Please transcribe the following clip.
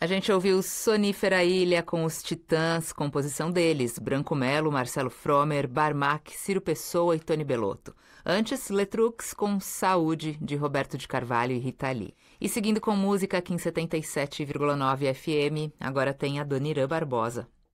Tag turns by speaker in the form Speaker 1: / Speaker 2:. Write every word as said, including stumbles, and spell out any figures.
Speaker 1: A gente ouviu Sonífera Ilha com os Titãs, composição deles, Branco Melo, Marcelo Fromer, Barmac, Ciro Pessoa e Tony Bellotto. Antes, Letrux com Saúde, de Roberto de Carvalho e Rita Lee. E seguindo com música aqui em setenta e sete vírgula nove F M, agora tem a Dona Irã Barbosa.